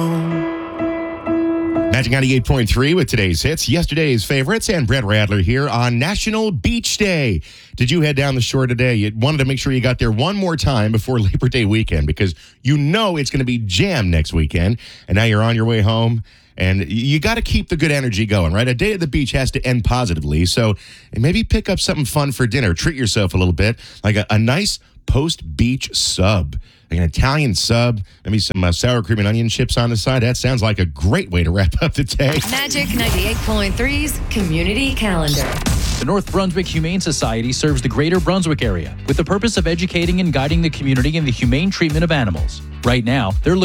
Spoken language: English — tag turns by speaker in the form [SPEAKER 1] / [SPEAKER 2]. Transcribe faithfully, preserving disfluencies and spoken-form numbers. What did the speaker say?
[SPEAKER 1] Magic ninety-eight point three with today's hits, yesterday's favorites, and Brett Radler here on National Beach Day. Did you head down the shore today? You wanted to make sure you got there one more time before Labor Day weekend because you know it's going to be jammed next weekend, and now you're on your way home. And you got to keep the good energy going, right? A day at the beach has to end positively. So maybe pick up something fun for dinner. Treat yourself a little bit, like a, a nice post-beach sub, like an Italian sub, maybe some uh, sour cream and onion chips on the side. That sounds like a great way to wrap up the day.
[SPEAKER 2] Magic ninety-eight point three's Community Calendar.
[SPEAKER 3] The North Brunswick Humane Society serves the greater Brunswick area with the purpose of educating and guiding the community in the humane treatment of animals. Right now, they're looking